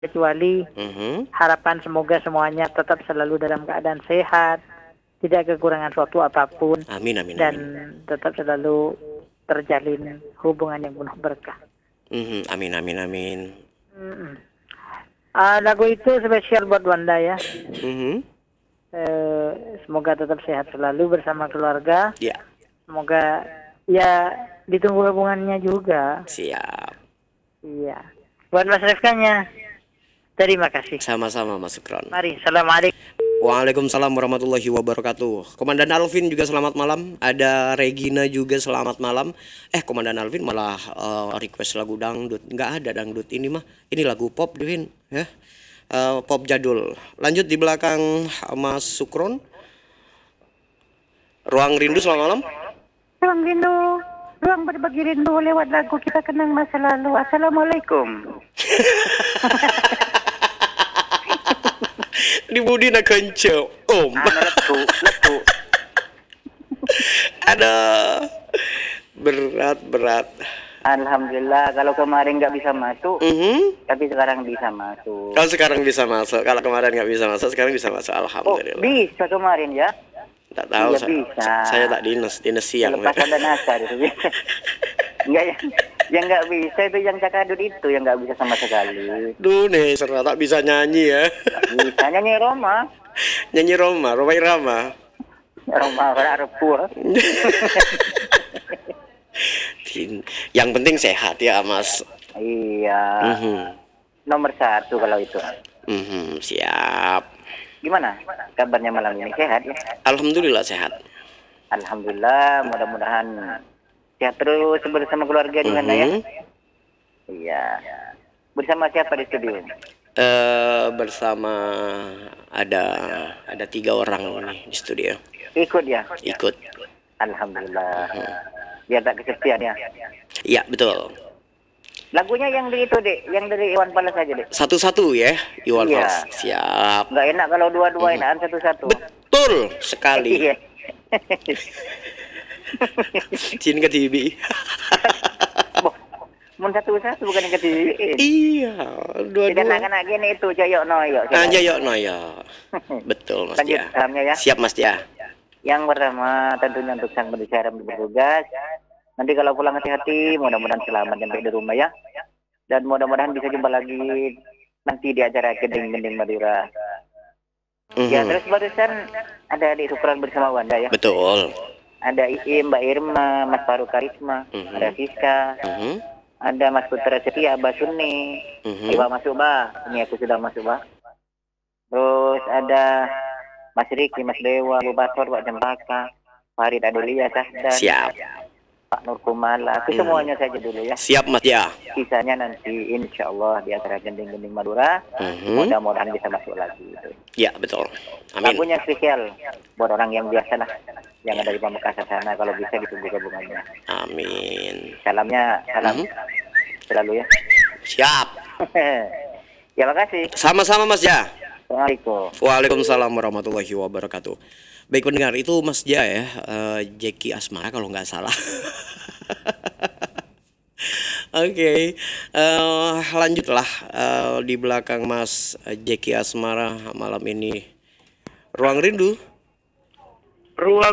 kecuali harapan semoga semuanya tetap selalu dalam keadaan sehat, tidak kekurangan suatu apapun, Amin, amin, dan amin. tetap selalu terjalin hubungan yang penuh berkah. Amin, amin, amin. Lagu itu spesial buat Wanda ya. Mhm. Semoga tetap sehat selalu bersama keluarga. Ya, Semoga ya ditunggu hubungannya juga. siap. Iya. Buat Mas Refkanya, terima kasih. Sama-sama Mas Sukron. Mari, assalamualaikum. Waalaikumsalam warahmatullahi wabarakatuh. Komandan Alvin juga selamat malam. Ada Regina juga selamat malam. Komandan Alvin malah request lagu dangdut. Nggak ada dangdut ini mah. Ini lagu pop, Vin. Ya. Pop jadul. Lanjut di belakang Mas Sukron. Ruang Rindu selamat malam. Ruang rindu, ruang berbagi rindu lewat lagu kita kenang masa lalu. Assalamualaikum. Di budi nak kencang. Letu. Ada berat. Alhamdulillah, kalau kemarin nggak bisa masuk, tapi sekarang bisa masuk. Kalau sekarang bisa masuk, kalau kemarin nggak bisa masuk, sekarang bisa masuk. Alhamdulillah. Bisa kemarin ya? Tak tahu, Iya, bisa. saya tak dinas siang. Lepas ada nasar itu. Enggak, yang nggak bisa itu yang cakadut itu yang nggak bisa sama sekali. Duh nih, serta tak bisa nyanyi ya. Bisa nyanyi Roma. Nyanyi Roma Irama. Roma Arab. Yang penting sehat ya Mas. Iya. Nomor 1 kalau itu. Siap. Gimana kabarnya malam ini, sehat ya? Alhamdulillah sehat. Alhamdulillah, mudah-mudahan sehat terus bersama keluarga di sana ya. Iya. Bersama siapa di studio? Bersama ada 3 orang nih di studio. Ikut ya? Ikut. Alhamdulillah. Biar tak kesepian ya. Iya betul. Lagunya yang dari itu dek, yang dari Iwan Fals aja dek. Satu-satu ya, Iwan Iya. Fals. Siap. Nggak enak kalau dua-dua, enakan satu-satu. Betul sekali. Iya. Cin ke TV. Mun satu-satu bukan yang ketiga. Iya, dua-dua. Tidak anak-anak gini itu Joyok Noyo. Joyok Noyo. Betul Mas Lanjut Dia. salamnya ya. Siap Mas Dia. Yang pertama tentunya untuk sang berbicara bertugas. Nanti kalau pulang hati-hati, mudah-mudahan selamat sampai di rumah ya. Dan mudah-mudahan bisa jumpa lagi nanti di acara Gending-Gending Madura. Ya terus barusan ada adik Sukron bersama Wanda ya. Betul. Ada Iim, Mbak Irma, Mas Faru Karisma, ada Siska, ada Mas Putra Setia, Abah Sunni, Iba masuk bah, ini aku sudah masuk bah. Terus ada Mas Riki, Mas Dewa, Bu Bator, Pak Jempaka, Farid Adelia, Sahdan, Siap. Pak Nur Kumala, itu semuanya saja dulu ya. Siap Mas Ya. Sisanya nanti insya Allah di acara Gending-Gending Madura, mudah-mudahan bisa masuk lagi. Ya betul. Amin. Lagunya spesial buat orang yang biasa lah, yang ada di Pamekasan sana, kalau bisa ditunggu gabungannya. Amin. Salam selalu ya. Siap. Ya makasih. Sama-sama Mas Ya. Assalamualaikum. Waalaikumsalam warahmatullahi wabarakatuh. Baik pendengar, itu Mas Ja ya, Jeki Asmara kalau nggak salah. Oke, lanjutlah di belakang Mas Jeki Asmara malam ini. Ruang Rindu.